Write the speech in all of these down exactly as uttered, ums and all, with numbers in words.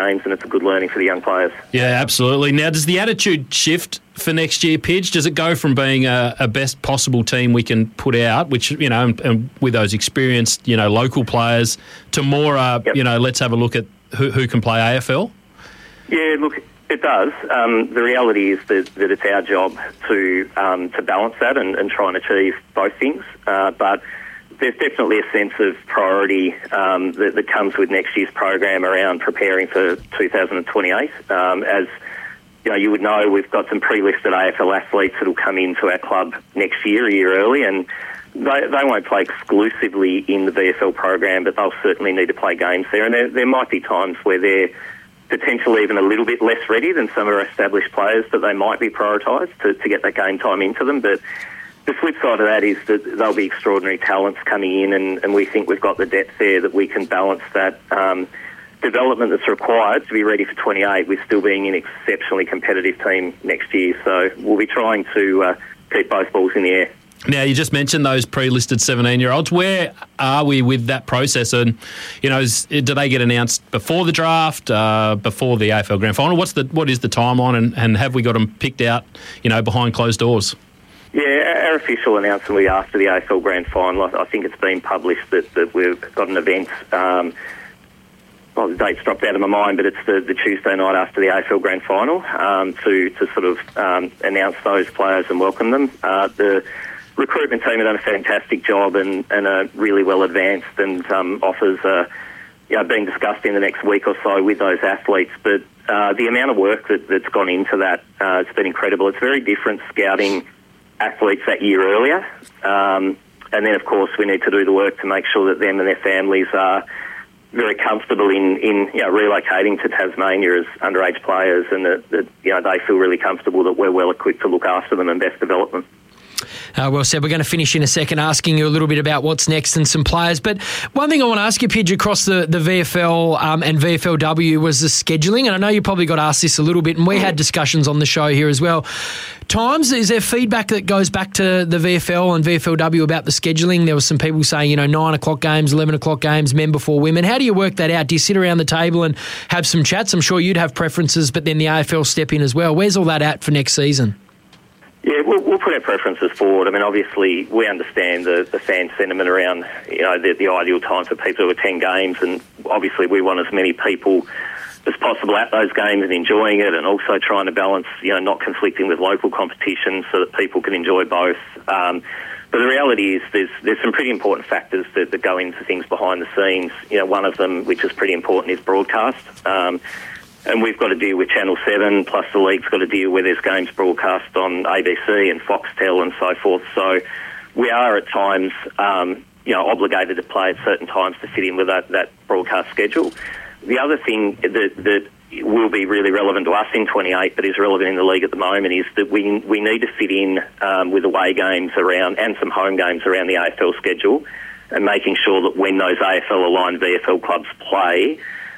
games, and it's a good learning for the young players. Yeah, absolutely. Now, does the attitude shift for next year, Pidge? Does it go from being a, a best possible team we can put out, which, you know, and, and with those experienced, you know, local players, to more, uh, yep. you know, let's have a look at who, who can play A F L? Yeah, look, it does. Um, the reality is that, that it's our job to um, to balance that and, and try and achieve both things. Uh, but there's definitely a sense of priority um, that, that comes with next year's program around preparing for two thousand twenty-eight. Um, as you know, you would know, we've got some pre-listed A F L athletes that will come into our club next year, a year early, and they, they won't play exclusively in the V F L program, but they'll certainly need to play games there. And there, there might be times where they're potentially even a little bit less ready than some of our established players, that they might be prioritised to, to get that game time into them. But the flip side of that is that there'll be extraordinary talents coming in, and, and we think we've got the depth there that we can balance that um, development that's required to be ready for twenty-eight with still being an exceptionally competitive team next year. So we'll be trying to uh, keep both balls in the air. Now, you just mentioned those pre-listed seventeen-year-olds. Where are we with that process? And, you know, is, do they get announced before the draft, uh, before the A F L Grand Final? What's the what is the timeline, and, and have we got them picked out, you know, behind closed doors? Yeah, our official announcement will be after the A F L Grand Final. I think it's been published that, that we've got an event. Um, well, the date's dropped out of my mind, but it's the, the Tuesday night after the A F L Grand Final um, to, to sort of um, announce those players and welcome them. Uh, the recruitment team have done a fantastic job and, and are really well advanced, and um, offers are you know, being discussed in the next week or so with those athletes. But uh, the amount of work that, that's gone into that, uh, it's been incredible. It's very different scouting athletes that year earlier. Um, and then, of course, we need to do the work to make sure that them and their families are very comfortable in, in you know, relocating to Tasmania as underage players, and that, that you know, they feel really comfortable that we're well equipped to look after them and best develop them. Uh, well said. We're going to finish in a second asking you a little bit about what's next and some players. But one thing I want to ask you, Pidge, across the, the V F L um, and V F L W was the scheduling. And I know you probably got asked this a little bit, and we had discussions on the show here as well. Times, is there feedback that goes back to the V F L and V F L W about the scheduling? There was some people saying, you know, nine o'clock games, eleven o'clock games, men before women. How do you work that out? Do you sit around the table and have some chats? I'm sure you'd have preferences, but then the A F L step in as well. Where's all that at for next season? Yeah, we'll, we'll put our preferences forward. I mean, obviously, we understand the, the fan sentiment around, you know, the, the ideal time for people to attend games, and obviously we want as many people as possible at those games and enjoying it, and also trying to balance, you know, not conflicting with local competition so that people can enjoy both. Um, but the reality is there's there's some pretty important factors that, that go into things behind the scenes. You know, one of them, which is pretty important, is broadcast. Um, And we've got to deal with Channel seven, plus the league's got to deal with there's games broadcast on A B C and Foxtel and so forth. So we are at times, um, you know, obligated to play at certain times to fit in with that, that broadcast schedule. The other thing that, that will be really relevant to us in twenty-eight, but is relevant in the league at the moment, is that we we need to fit in um, with away games around and some home games around the A F L schedule, and making sure that when those A F L-aligned V F L clubs play,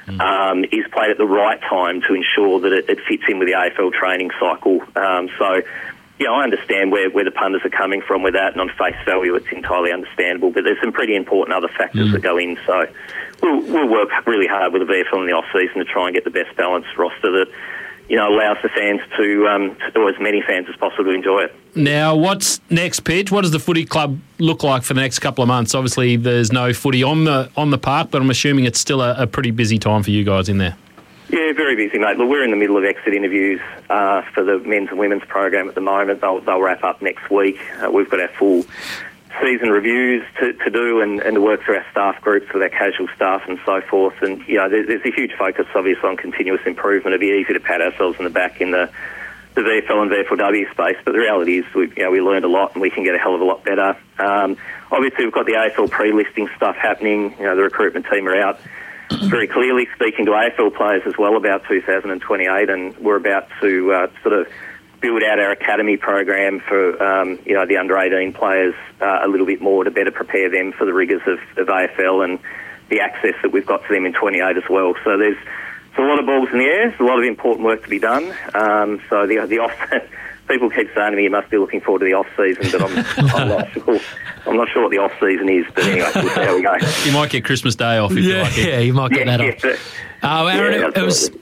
Um, is played at the right time to ensure that it, it fits in with the A F L training cycle. Um, so, you know, I understand where, where the punters are coming from with that, and on face value it's entirely understandable, but there's some pretty important other factors mm. that go in. So we'll, we'll work really hard with the V F L in the off-season to try and get the best balanced roster that, you know, allows the fans to, um, to, or as many fans as possible, to enjoy it. Now, what's next, Pidge? What does the footy club look like for the next couple of months? Obviously, there's no footy on the on the park, but I'm assuming it's still a, a pretty busy time for you guys in there. Yeah, very busy, mate. Look, we're in the middle of exit interviews uh, for the men's and women's program at the moment. They'll, they'll wrap up next week. Uh, we've got our full season reviews to, to do and, and to work through our staff groups with our casual staff and so forth. And, you know, there's, there's a huge focus, obviously, on continuous improvement. It'd be easy to pat ourselves in the back in the, the V F L and V F L W space, but the reality is we, you know, we learned a lot and we can get a hell of a lot better. Um, obviously, we've got the A F L pre-listing stuff happening. You know, the recruitment team are out very clearly speaking to A F L players as well about two thousand twenty-eight, and we're about to uh, sort of build out our academy program for um, you know, the under eighteen players uh, a little bit more to better prepare them for the rigours of, of A F L and the access that we've got to them in twenty-eight as well. So there's, there's a lot of balls in the air. There's a lot of important work to be done. Um, so the the off people keep saying to me, you must be looking forward to the off season, but I'm, I'm not sure. I'm not sure what the off season is, but anyway, we'll see how we go. You might get Christmas Day off if yeah, you like it. Yeah, you might get Yeah, that yeah, off. but- Oh, Aaron, Yeah, it, it was